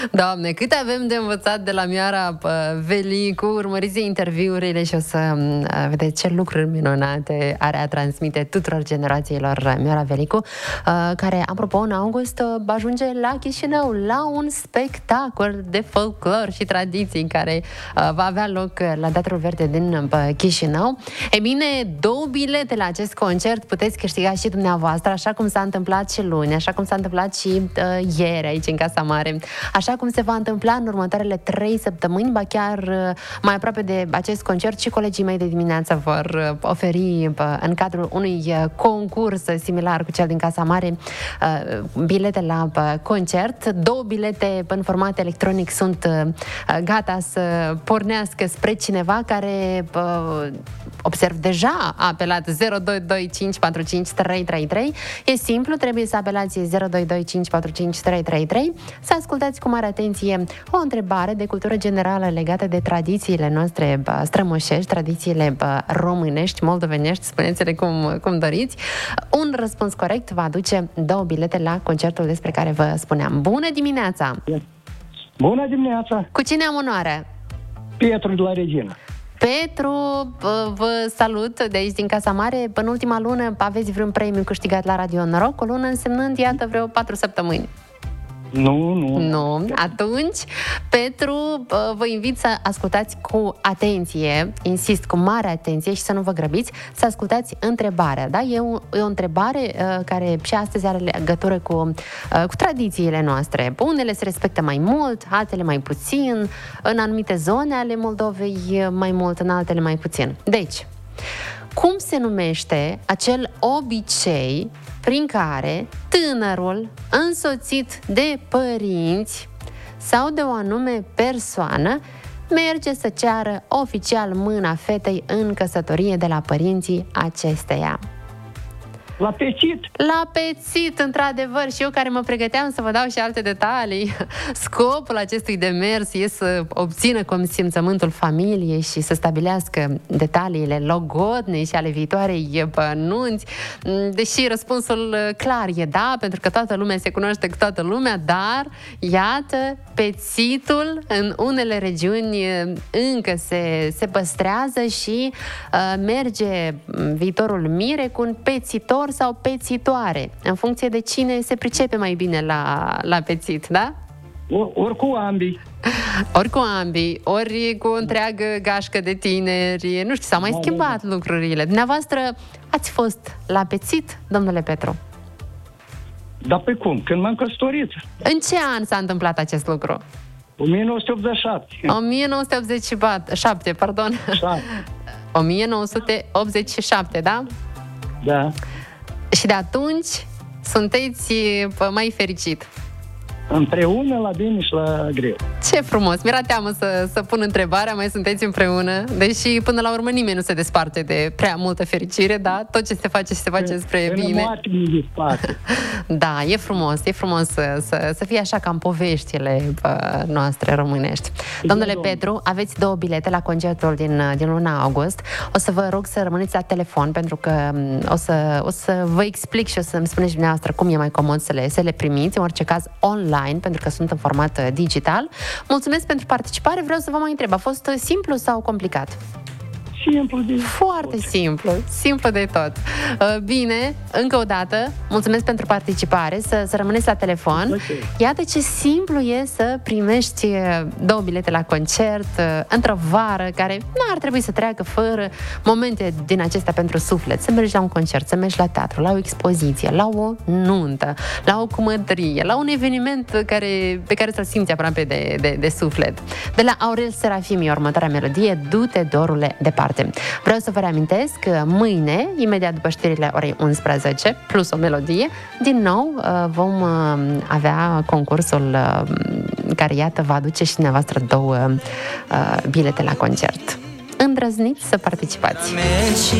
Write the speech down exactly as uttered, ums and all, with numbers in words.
Doamne, cât avem de învățat de la Mioara Velicu, urmăriți interviurile și o să vedeți ce lucruri minunate are a transmite tuturor generațiilor Mioara Velicu, care, apropo, în august ajunge la Chișinău, la un spectacol de folclor și tradiții care va avea loc la Teatrul Verde din Chișinău. E bine, două bilete la acest concert puteți câștiga și dumneavoastră, așa cum s-a întâmplat și luni, așa cum s-a întâmplat și uh, ieri aici în Casa Mare, așa cum se va întâmpla în următoarele trei săptămâni, ba chiar uh, mai aproape de acest concert și colegii mei de dimineață vor uh, oferi uh, în cadrul unui uh, concurs similar cu cel din Casa Mare uh, bilete la uh, concert. Două bilete în format electronic sunt uh, gata să pornească spre cineva care uh, observ deja a apelat zero doi doi cinci patru cinci trei trei trei. E simplu, trebuie să apelați zero doi doi cinci patru cinci trei trei trei, să ascultați cu mare atenție o întrebare de cultură generală legată de tradițiile noastre bă, strămoșești, tradițiile bă, românești, moldovenești, spuneți-le cum, cum doriți. Un răspuns corect va aduce două bilete la concertul despre care vă spuneam. Bună dimineața! Bună dimineața! Cu cine am onoarea? Pietru de la Regina. Petru, vă salut de aici din Casa Mare. În ultima lună aveți vreun premiu câștigat la Radio Noroc, o lună însemnând, iată, vreo patru săptămâni. Nu, nu. Nu. Atunci, Petru, vă invit să ascultați cu atenție, insist, cu mare atenție și să nu vă grăbiți, să ascultați întrebarea. Da? E, o, e o întrebare uh, care și astăzi are legătură cu, uh, cu tradițiile noastre. Unele se respectă mai mult, altele mai puțin, în anumite zone ale Moldovei mai mult, în altele mai puțin. Deci, cum se numește acel obicei prin care tânărul, însoțit de părinți sau de o anume persoană, merge să ceară oficial mâna fetei în căsătorie de la părinții acesteia? La pețit? La pețit, într-adevăr, și eu care mă pregăteam să vă dau și alte detalii. Scopul acestui demers e să obțină consimțământul familiei și să stabilească detaliile logodne și ale viitoarei nunți. Deși răspunsul clar e da, pentru că toată lumea se cunoaște cu toată lumea, dar, iată, pețitul în unele regiuni încă se, se păstrează și uh, merge viitorul mire cu un pețitor sau pețitoare, în funcție de cine se pricepe mai bine la, la pețit, da? O, ori cu ambii. Ori cu ambii, ori cu o întreagă gașcă de tineri. Nu știu, s-au mai schimbat lucrurile. Dumneavoastră ați fost la pețit, domnule Petru? Dar pe cum? Când m-am căsătorit. În ce an s-a întâmplat acest lucru? o mie nouă sute optzeci și șapte. o mie nouă sute optzeci și șapte, pardon. o mie nouă sute optzeci și șapte, da? Da. Și de atunci sunteți mai fericit. Împreună la bine și la greu. Ce frumos! Mi-era teamă să, să pun întrebarea, mai sunteți împreună, deși până la urmă nimeni nu se desparte de prea multă fericire, da? Tot ce se face, se face spre bine. Da, e frumos, e frumos să, să, să fie așa ca în poveștile bă, noastre românești. Domnule Petru, aveți două bilete la concertul din, din luna august. O să vă rog să rămâneți la telefon, pentru că o să, o să vă explic și o să-mi spuneți dumneavoastră cum e mai comod să le, să le primiți, în orice caz online, pentru că sunt în format digital. Mulțumesc pentru participare. Vreau să vă mai întreb, a fost simplu sau complicat? Simplu de Foarte tot. simplu, simplu de tot. Bine, încă o dată, mulțumesc pentru participare, să, să rămâneți la telefon. Okay. Iată ce simplu e să primești două bilete la concert într-o vară care nu ar trebui să treacă fără momente din acestea pentru suflet. Să mergi la un concert, să mergi la teatru, la o expoziție, la o nuntă, la o cumătărie, la un eveniment care, pe care să-l simți aproape de, de, de suflet. De la Aurel Serafim e următoarea melodie, Du-te, dorule, departe. Vreau să vă reamintesc că mâine, imediat după știrile orei unsprezece, plus o melodie, din nou vom avea concursul care, iată, va aduce și dumneavoastră două bilete la concert. Îndrăzniți să participați!